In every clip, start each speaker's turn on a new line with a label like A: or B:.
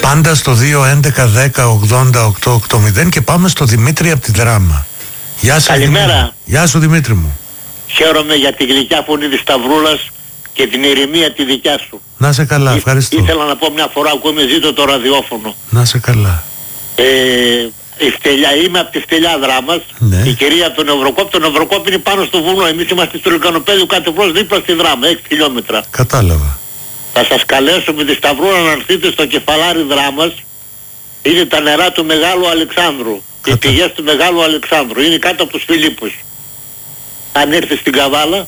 A: Πάντα στο 2-11-10-80-880 και πάμε στο Δημήτρη από τη Δράμα. Γεια σου.
B: Καλημέρα.
A: Γεια σου Δημήτρη μου.
B: Χαίρομαι για τη γλυκιά φωνή της Σταυρούλας και την ηρεμία τη δικιά σου.
A: Να σε καλά, ευχαριστώ.
B: Ήθελα να πω μια φορά που είμαι ζήτω το ραδιόφωνο.
A: Να σε καλά.
B: Είμαι από τη Στελιά Δράμας,
A: Ναι.
B: η κυρία από τον Ευρωκόπ. Τον Ευρωκόπ είναι πάνω στο βουνό. Εμείς είμαστε στο Λυκανοπέδιο κάτι προς δίπλα στη Δράμα, 6 χιλιόμετρα.
A: Κατάλαβα.
B: Θα σας καλέσω με τη Σταυρούλα να έρθετε στο κεφαλάρι Δράμας. Είναι τα νερά του Μεγάλου Αλεξάνδρου. Οι πηγές του Μεγάλου Αλεξάνδρου. Είναι κάτω από τους Φιλίππους. Αν έρθει στην Καβάλα,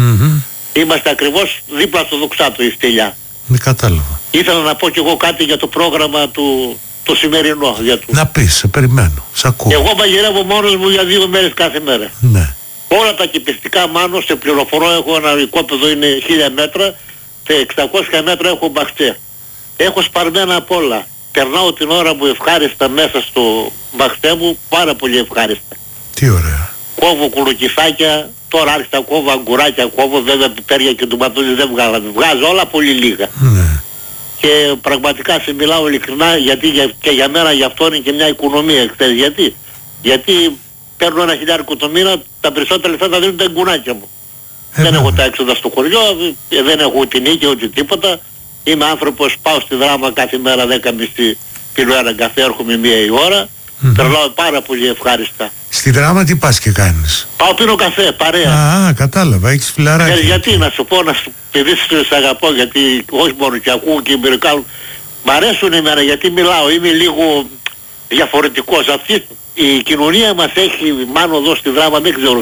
B: είμαστε ακριβώς δίπλα στο Δοξάτο η Στελιά.
A: Με κατάλαβα.
B: Ήθελα να πω κι εγώ κάτι για το πρόγραμμα το σημερινό.
A: Να πεις, σε περιμένω, σ' ακούω.
B: Εγώ μαγειρεύω μόνος μου για 2 μέρες κάθε μέρα.
A: Ναι.
B: Όλα τα κηπιστικά μάνο, σε πληροφορώ, έχω ένα οικόπεδο είναι 1000 μέτρα και 600 μέτρα έχω μπαχτσέ. Έχω σπαρμένα απ' όλα. Περνάω την ώρα μου ευχάριστα μέσα στο μπαχτσέ μου, πάρα πολύ ευχάριστα.
A: Τι ωραία.
B: Κόβω κουλοκυθάκια, τώρα άρχισα να κόβω αγκουράκια, κόβω βέβαια πιπέρια και ντοματούλες δεν βγάζω όλα πολύ λίγα.
A: Ναι.
B: Και πραγματικά σε μιλάω ειλικρινά γιατί και για μένα γι' αυτό είναι και μια οικονομία. Ξέρεις γιατί παίρνω 1.000 το μήνα, τα περισσότερα λεφτά τα δίνουν τα εγγουνάκια μου. Δεν έχω τα έξοδα στο χωριό, δεν έχω ούτε νίκη ούτε τίποτα. Είμαι άνθρωπος, πάω στη Δράμα κάθε μέρα 10.30 πίνω ένα καφέ, έρχομαι 1 η ώρα. Περνάω πάρα πολύ ευχάριστα.
A: Στη Δράμα τι πας και κάνεις?
B: Πάω πίνω καφέ, παρέα.
A: Α, κατάλαβα, έχεις φιλαράκι.
B: Γιατί να σου πω, επειδή σε αγαπώ, γιατί όχι μόνο και ακούω και εμπειρικά, μ' αρέσουν εμένα γιατί μιλάω, είμαι λίγο διαφορετικός. Αυτή η κοινωνία μας έχει μάλλον εδώ στη Δράμα, δεν ξέρω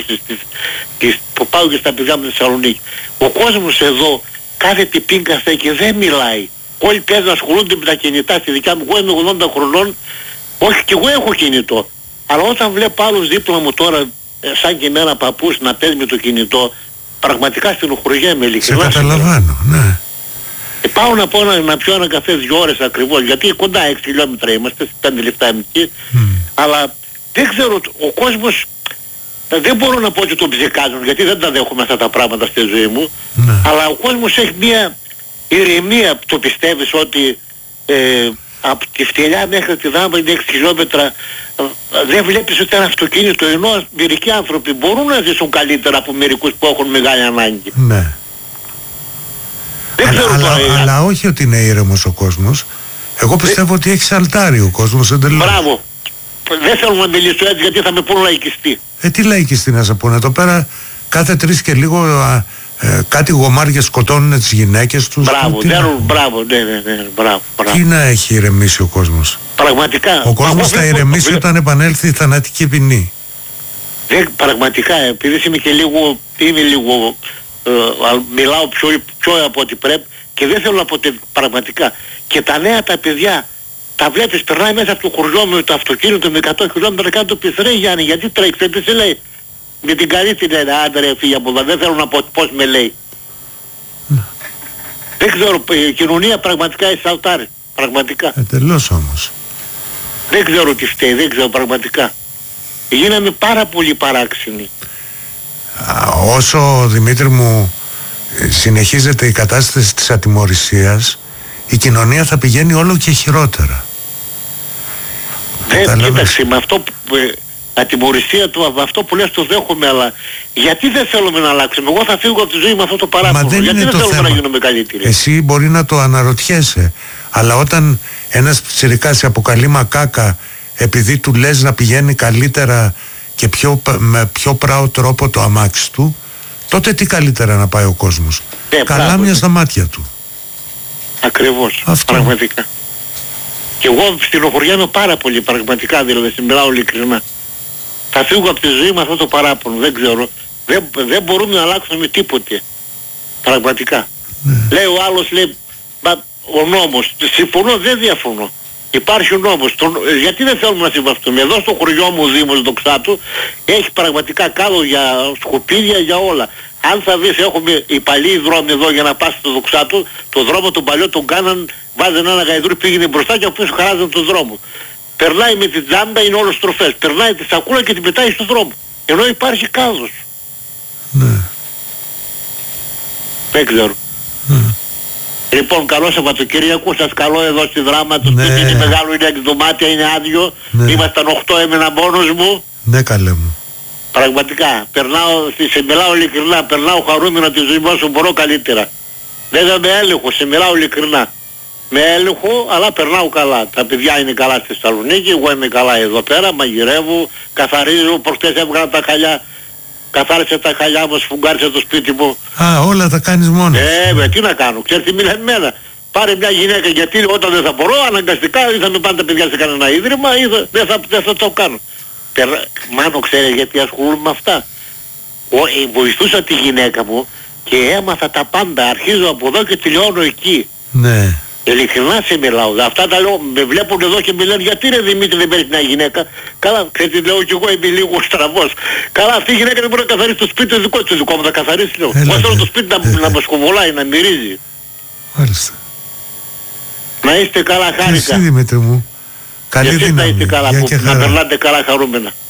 B: που πάω και στα παιδιά μου στη Θεσσαλονίκη. Ο κόσμος εδώ κάθεται πίνει καφέ και δεν μιλάει. Όλοι παίζουν, ασχολούνται με τα κινητά. Στη δικιά μου, εγώ είμαι 80 χρονών, όχι και εγώ έχω κινητό. Αλλά όταν βλέπω άλλους δίπλα μου τώρα, σαν και εμένα παππούς να παίζει με το κινητό, πραγματικά στενοχωριέμαι ειλικρινά.
A: Σε καταλαβαίνω, ναι.
B: Πάω να πω να πιω ένα καφέ 2 ώρες ακριβώς, γιατί κοντά 6 χιλιόμετρα είμαστε, 5 λεπτά εκεί. Αλλά δεν ξέρω, ο κόσμος, δεν μπορώ να πω ότι τον ψεκάζουν, γιατί δεν τα δέχομαι αυτά τα πράγματα στη ζωή μου. Αλλά ο κόσμος έχει μια ηρεμία, το πιστεύεις ότι από τη Φτελιά μέχρι τη Δάμα είναι 6 χιλιόμετρα, δεν βλέπεις ούτε ένα αυτοκίνητο, ενώ μερικοί άνθρωποι μπορούν να ζήσουν καλύτερα από μερικούς που έχουν μεγάλη ανάγκη.
A: Ναι. Αλλά όχι ότι είναι ήρεμος ο κόσμος. Εγώ πιστεύω ότι έχει αλτάρι ο κόσμος εντελώς.
B: Μπράβο. Δεν θέλω να μιλήσω έτσι γιατί θα με πούν λαϊκιστή.
A: Τι λαϊκιστή να σε πούνε? Εδώ πέρα κάθε 3 και λίγο κάτι γομάρια σκοτώνουν τις γυναίκες τους.
B: Μπράβο, μπράβο.
A: Τι να έχει ηρεμήσει ο κόσμος?
B: Πραγματικά.
A: Ο κόσμος θα ηρεμήσει όταν επανέλθει η θανατική ποινή.
B: Πραγματικά, επειδή είμαι λίγο μιλάω πιο από ό,τι πρέπει και δεν θέλω να πω πραγματικά. Και τα νέα τα παιδιά, τα βλέπεις, περνάει μέσα από το χωριό μου το αυτοκίνητο με 100 χιλιόμετρα κάτω, πεις ρε Γιάννη, γιατί τρέχεις? Επίσης λέει, με την καλή την άντε ρε φύγε από εδώ, δεν θέλω να πω πώς με λέει. Δεν ξέρω, η κοινωνία πραγματικά εισαλτάρει, πραγματικά.
A: Τελώς όμως.
B: Δεν ξέρω τι φταίει, δεν ξέρω πραγματικά. Γίναμε πάρα πολύ παράξενοι.
A: Όσο, Δημήτρη μου, συνεχίζεται η κατάσταση της ατιμωρησίας, η κοινωνία θα πηγαίνει όλο και χειρότερα.
B: Κοίταξε, με αυτό ατιμωρησία του, αυτό που λες το δέχομαι, αλλά γιατί δεν θέλουμε να αλλάξουμε? Εγώ θα φύγω από τη ζωή με αυτό το παράπονο. Γιατί δεν θέλουμε να γίνουμε καλύτεροι? Εσύ
A: μπορεί να το αναρωτιέσαι, αλλά όταν ένας πιτσιρικάς σε αποκαλεί μακάκα επειδή του λες να πηγαίνει καλύτερα και με πιο πράο τρόπο το αμάξι του, τότε τι καλύτερα να πάει ο κόσμος? Καλά μια στα μάτια του.
B: Ακριβώς, πραγματικά. Και εγώ στενοχωριέμαι πάρα πολύ, πραγματικά, δηλαδή, μιλάω ειλικρινά. Θα φύγω από τη ζωή με αυτό το παράπονο, δεν ξέρω. Δεν μπορούμε να αλλάξουμε τίποτε. Πραγματικά. Λέει ο άλλος, λέει, ο νόμος. Συμφωνώ, δεν διαφωνώ. Υπάρχει ο νόμος. Γιατί δεν θέλουμε να συμβαστούμε? Εδώ στο χωριό μου, ο Δήμος Δοξάτου, έχει πραγματικά κάδο για σκουπίδια, για όλα. Αν θα δεις, έχουμε οι παλιοί δρόμοι εδώ για να πας στο Δοξάτου, το δρόμο τον παλιό τον κάναν, βάζανε ένα γαϊδούρι, πήγαινε μπροστά και από πίσω χαράζαν τον δρόμο. Περνάει με την τζάμπα, είναι όλο στροφές. Περνάει τη σακούλα και την πετάει στον δρόμο. Ενώ υπάρχει κάδος.
A: Ναι.
B: Δεν ξέρω. Λοιπόν, καλό Σαββατοκύριακο, σας καλώ εδώ στη Δράμα, το
A: Ναι.
B: σπίτι είναι μεγάλο, είναι 6 δωμάτια, είναι άδειο,
A: Ναι.
B: ήμασταν 8, έμενα μόνος μου.
A: Ναι, καλέ μου.
B: Πραγματικά, σε μιλάω ειλικρινά, περνάω χαρούμενα τη ζωή μου όσο μπορώ καλύτερα. Δεν με έλεγχο, σε μιλάω ειλικρινά. Με έλεγχο, αλλά περνάω καλά. Τα παιδιά είναι καλά στη Θεσσαλονίκη, εγώ είμαι καλά εδώ πέρα, μαγειρεύω, καθαρίζω, προχτές έβγαλα τα χαλιά, καθάρισα τα χαλιά μου, σφουγγάρισα το σπίτι μου.
A: Α, όλα τα κάνεις μόνος.
B: Τι να κάνω, ξέρεις τι μιλάει εμένα. Πάρε μια γυναίκα, γιατί όταν δεν θα μπορώ, αναγκαστικά ή θα με πάνε τα παιδιά σε κανένα ίδρυμα ή δεν θα το κάνω. Μάνο, ξέρεις γιατί ασχολούμαι με αυτά. Βοηθούσα τη γυναίκα μου και έμαθα τα πάντα. Αρχίζω από εδώ και τελειώνω εκεί.
A: Ναι.
B: Ειλικρινά σε μιλάω. Αυτά τα λέω, με βλέπουν εδώ και με λένε γιατί ρε Δημήτρη δεν παίρνει μια γυναίκα. Καλά, ξέρετε, λέω κι εγώ είμαι λίγο στραβός. Καλά, αυτή η γυναίκα δεν μπορεί να καθαρίσει το σπίτι, το δικό μου να καθαρίσει, λέω. Εγώ θέλω το σπίτι να μας κουβολάει, να μυρίζει.
A: Μάλιστα.
B: Να είστε καλά, χάρηκα.
A: Εσύ Δημήτρη μου. Καλή
B: και εσείς να
A: δύναμη.
B: είστε καλά,
A: Γεια
B: που
A: και
B: να
A: χαρά.
B: περνάτε καλά χαρούμενα.